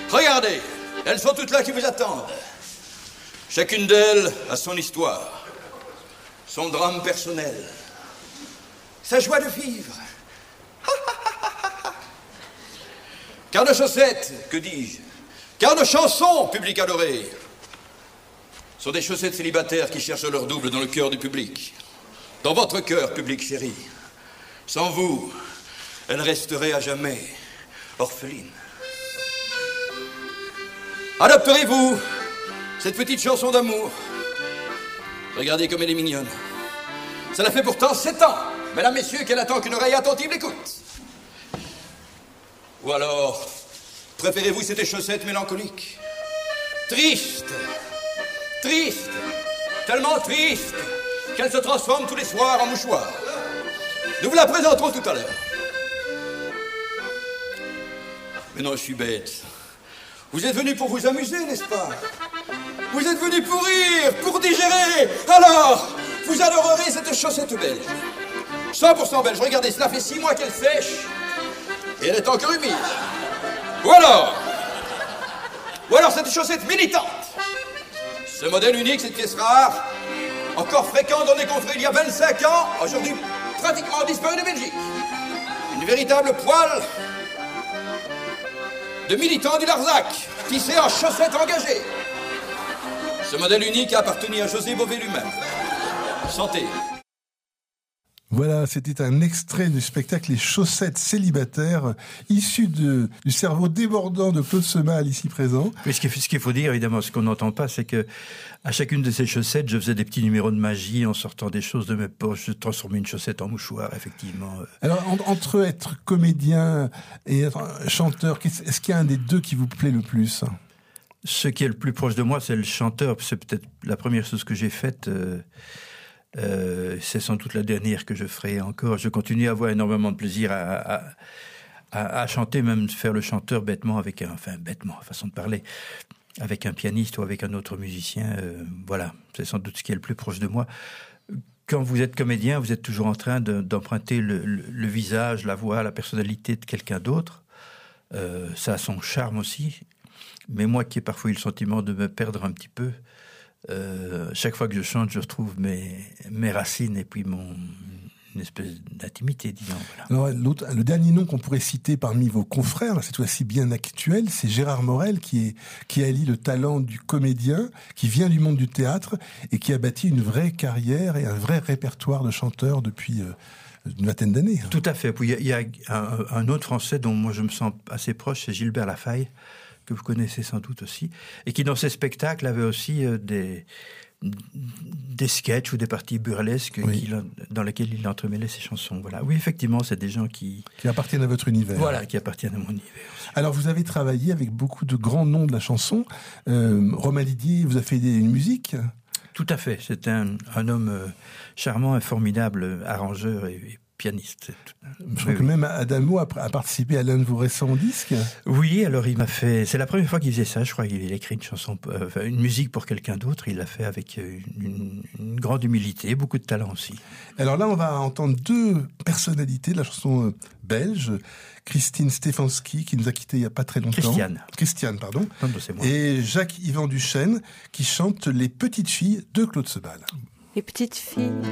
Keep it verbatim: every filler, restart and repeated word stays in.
Regardez, elles sont toutes là qui vous attendent. Chacune d'elles a son histoire, son drame personnel, sa joie de vivre. Car de chaussettes, que dis-je, car de chansons, public adoré, sont des chaussettes célibataires qui cherchent leur double dans le cœur du public. Dans votre cœur, public chéri. Sans vous, elles resteraient à jamais orphelines. Adopterez-vous cette petite chanson d'amour? Regardez comme elle est mignonne. Cela fait pourtant sept ans, mesdames, messieurs, qu'elle attend qu'une oreille attentive l'écoute. Ou alors, préférez-vous cette chaussette mélancolique? Triste, triste, tellement triste qu'elle se transforme tous les soirs en mouchoir. Nous vous la présenterons tout à l'heure. Mais non, je suis bête. Vous êtes venus pour vous amuser, n'est-ce pas? Vous êtes venus pour rire, pour digérer. Alors, vous adorerez cette chaussette belge. cent pour cent belge. Regardez, cela fait six mois qu'elle sèche. Et elle est encore humide. Ou alors, ou alors cette chaussette militante. Ce modèle unique, cette pièce rare, encore fréquente dans les confrères il y a vingt-cinq ans, aujourd'hui pratiquement disparu de Belgique. Une véritable poêle de militants du Larzac, tissée en chaussettes engagées. Ce modèle unique a appartenu à José Bové lui-même. Santé. Voilà, c'était un extrait du spectacle Les chaussettes célibataires, issu de, du cerveau débordant de Claude Semal, ici présent. Mais ce qu'il ce qu'il faut dire, évidemment, ce qu'on n'entend pas, c'est que à chacune de ces chaussettes, je faisais des petits numéros de magie en sortant des choses de mes poches. Je transformais une chaussette en mouchoir, effectivement. Alors, en, entre être comédien et être chanteur, est-ce qu'il y a un des deux qui vous plaît le plus? Ce qui est le plus proche de moi, c'est le chanteur. C'est peut-être la première chose que j'ai faite. Euh, euh, c'est sans doute la dernière que je ferai encore. Je continue à avoir énormément de plaisir à, à, à, à chanter, même faire le chanteur bêtement avec un, enfin bêtement, façon de parler, avec un pianiste ou avec un autre musicien. Euh, voilà, c'est sans doute ce qui est le plus proche de moi. Quand vous êtes comédien, vous êtes toujours en train de, d'emprunter le, le, le visage, la voix, la personnalité de quelqu'un d'autre. Euh, ça a son charme aussi. Mais moi qui ai parfois eu le sentiment de me perdre un petit peu, euh, chaque fois que je chante, je retrouve mes, mes racines et puis mon, une espèce d'intimité, disons. Voilà. Alors, l'autre, le dernier nom qu'on pourrait citer parmi vos confrères, cette fois-ci bien actuel, c'est Gérard Morel, qui, est, qui allie le talent du comédien, qui vient du monde du théâtre et qui a bâti une vraie carrière et un vrai répertoire de chanteurs depuis euh, une vingtaine d'années. Tout à fait. Puis il y a, y a un, un autre Français dont moi je me sens assez proche, c'est Gilbert Lafaille, que vous connaissez sans doute aussi, et qui dans ses spectacles avait aussi euh, des, des sketchs ou des parties burlesques oui. qui, dans lesquelles il entremêlait ses chansons. Voilà. Oui, effectivement, c'est des gens qui... Qui appartiennent à votre univers. Voilà, qui appartiennent à mon univers aussi. Alors, vous avez travaillé avec beaucoup de grands noms de la chanson. Euh, Romain Didier vous a fait des, une musique? Tout à fait. C'est un, un homme euh, charmant et formidable, arrangeur et, et pianiste. Je crois oui, que oui. même Adamo a, a participé à l'un de vos récents disques. Oui, alors il m'a fait... C'est la première fois qu'il faisait ça, je crois qu'il a écrit une chanson, enfin, une musique pour quelqu'un d'autre. Il l'a fait avec une, une grande humilité, beaucoup de talent aussi. Alors là, on va entendre deux personnalités de la chanson belge. Christine Stefanski, qui nous a quittés il n'y a pas très longtemps. Christiane. Christiane, pardon. Non, c'est moi. Et Jacques-Yvan Duchesne, qui chante Les petites filles de Claude Semal. Les petites filles